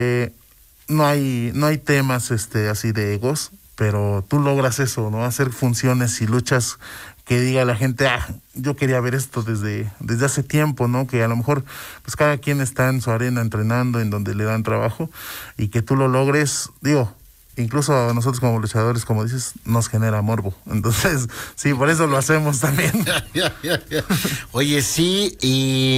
No hay temas así de egos, pero tú logras eso, ¿no? Hacer funciones y luchas que diga la gente, yo quería ver esto desde hace tiempo, ¿no? Que a lo mejor, pues cada quien está en su arena entrenando, en donde le dan trabajo, y que tú lo logres, digo, incluso a nosotros como luchadores, como dices, nos genera morbo. Entonces, sí, por eso lo hacemos también. Oye, sí, y